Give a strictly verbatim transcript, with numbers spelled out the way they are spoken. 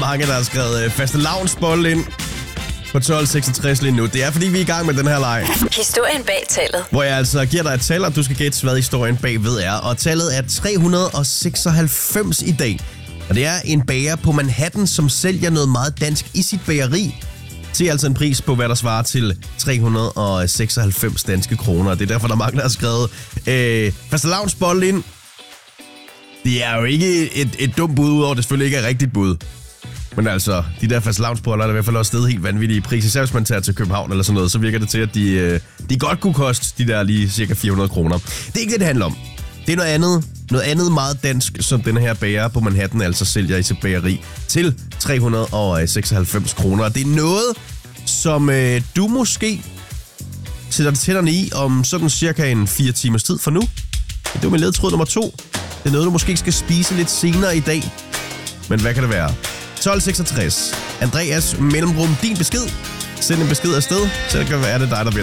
mange, der har skrevet øh, fastelavnsbolle ind på tolv seksogtres lige nu. Det er, fordi vi er i gang med den her leg. Historien bag tallet. Hvor jeg altså giver dig et tal, og du skal gætte, hvad historien bagved er. Og tallet er tre hundrede seksoghalvfems i dag. Og det er en bager på Manhattan, som sælger noget meget dansk i sit bageri. Til altså en pris på, hvad der svarer til tre hundrede seksoghalvfems danske kroner. Det er derfor, der er mange, der har skrevet øh, fastelavnsbolle ind. Det er jo ikke et, et dumt bud, udover det selvfølgelig ikke er et rigtigt bud. Men altså, de der fastelavnsboller er i hvert fald også sted helt vanvittige pris. Især hvis man tager til København eller sådan noget, så virker det til, at de, øh, de godt kunne koste de der lige cirka fire hundrede kroner. Det er ikke det, det handler om. Det er noget andet, noget andet meget dansk, som den her bager på Manhattan altså sælger i sit bageri til tre hundrede seksoghalvfems kroner. Det er noget, som øh, du måske sætter tænderne i om sådan cirka en fire timers tid fra nu. Det var min ledtråd nummer to. Det er noget, du måske skal spise lidt senere i dag. Men hvad kan det være? tolv seksogtres. Andreas, mellemrum, din besked. Send en besked afsted, så det kan være, det dig, der vinder.